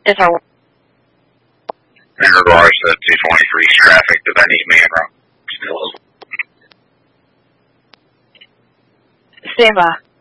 Is our in regards to 223's traffic that they need man still. Stand by.